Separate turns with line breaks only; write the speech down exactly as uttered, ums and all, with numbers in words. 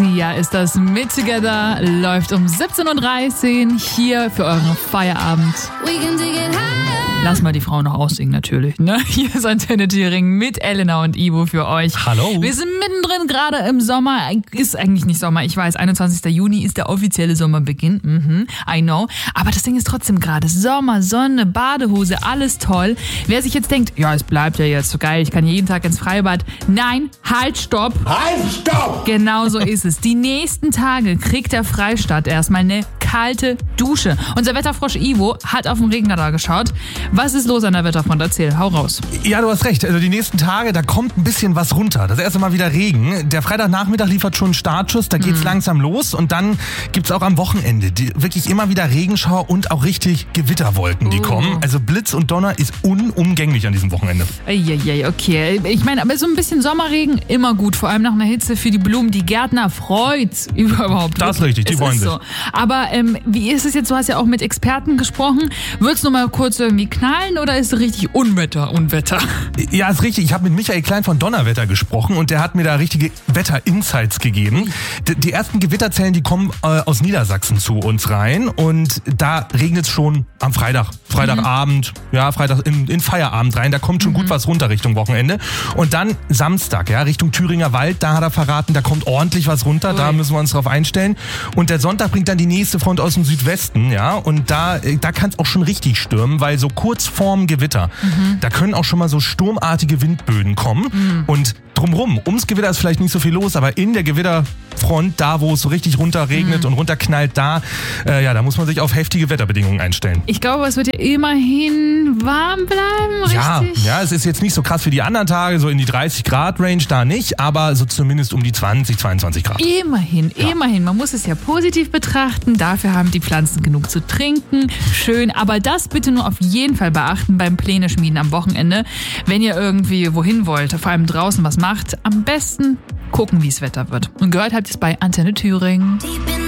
Sia ist das mit Together, läuft um siebzehn Uhr dreißig hier für euren Feierabend. Lass mal die Frau noch aussingen natürlich, ne? Hier ist Antenne Thüringen mit Elena und Ivo für euch.
Hallo.
Wir sind mittendrin gerade im Sommer. Ist eigentlich nicht Sommer, ich weiß, einundzwanzigster Juni ist der offizielle Sommerbeginn. Mhm, I know. Aber das Ding ist trotzdem gerade Sommer, Sonne, Badehose, alles toll. Wer sich jetzt denkt, ja, es bleibt ja jetzt so geil, ich kann jeden Tag ins Freibad. Nein, halt, stopp.
Halt, stopp!
Genau so ist es. Die nächsten Tage kriegt der Freistaat erstmal eine kalte Dusche. Unser Wetterfrosch Ivo hat auf den Regenradar geschaut. Was ist los an der Wetterfront? Erzähl, hau raus.
Ja, du hast recht. Also die nächsten Tage, da kommt ein bisschen was runter. Das erste Mal wieder Regen. Der Freitagnachmittag liefert schon einen Startschuss. Da geht's mhm. langsam los. Und dann gibt's auch am Wochenende die, wirklich immer wieder Regenschauer und auch richtig Gewitterwolken, die uh. kommen. Also Blitz und Donner ist unumgänglich an diesem Wochenende.
Eieiei, okay. Ich meine, aber so ein bisschen Sommerregen, immer gut. Vor allem nach einer Hitze für die Blumen. Die Gärtner freut's überhaupt.
Das ist richtig, die
es
freuen
ist
sich.
So. Aber ähm, wie ist es jetzt? Du hast ja auch mit Experten gesprochen. Wird's noch mal kurz irgendwie knallen oder ist es richtig Unwetter, Unwetter?
Ja, ist richtig. Ich habe mit Michael Klein von Donnerwetter gesprochen und der hat mir da richtige Wetter-Insights gegeben. D- die ersten Gewitterzellen, die kommen äh, aus Niedersachsen zu uns rein und da regnet es schon am Freitag, Freitagabend, mhm. ja, Freitag in, in Feierabend rein. Da kommt schon mhm. gut was runter Richtung Wochenende. Und dann Samstag, ja, Richtung Thüringer Wald, da hat er verraten, da kommt ordentlich was runter, Ui. Da müssen wir uns drauf einstellen. Und der Sonntag bringt dann die nächste Front aus dem Südwesten, ja, und da, da kann es auch schon richtig stürmen, weil so kurz vorm Gewitter, mhm. da können auch schon mal so sturmartige Windböen kommen mhm. und drumrum, ums Gewitter ist vielleicht nicht so viel los, aber in der Gewitterfront, da wo es so richtig runter regnet mhm. und runterknallt, da, äh, ja, da muss man sich auf heftige Wetterbedingungen einstellen.
Ich glaube, es wird ja immerhin warm bleiben, richtig?
Ja, ja, es ist jetzt nicht so krass wie die anderen Tage, so in die dreißig Grad Range da nicht, aber so zumindest um die zwanzig, zweiundzwanzig Grad.
Immerhin, ja. immerhin. Man muss es ja positiv betrachten, dafür haben die Pflanzen genug zu trinken, schön, aber das bitte nur auf jeden Fall beachten beim Pläne schmieden am Wochenende, wenn ihr irgendwie wohin wollt, vor allem draußen was macht, am besten gucken, wie es Wetter wird. Und gehört habt ihr es bei Antenne Thüringen.